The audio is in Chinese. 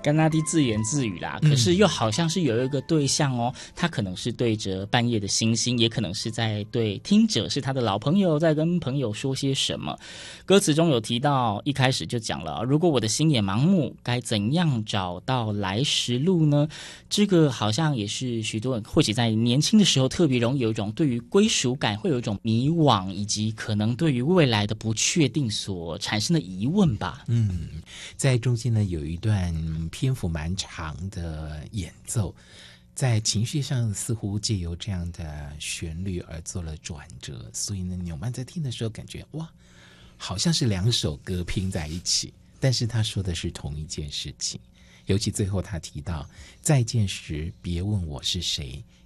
甘纳迪自言自语啦，可是又好像是有一个对象哦，他可能是对着半夜的星星，也可能是在对听者是他的老朋友，在跟朋友说些什么。歌词中有提到，一开始就讲了，如果我的心也盲目，该怎样找到来时路呢？这个好像也是许多人或许在年轻的时候特别容易有一种对于归属感会有一种迷惘，以及可能对于未来的不确定所产生的疑问吧。 在中间呢有一段篇幅蛮长的演奏，在情绪上似乎借由这样的旋律而做了转折，所以呢纽曼在听的时候感觉哇，好像是两首歌拼在一起，但是他说的是同一件事情。尤其最后他提到再见时别问我是谁，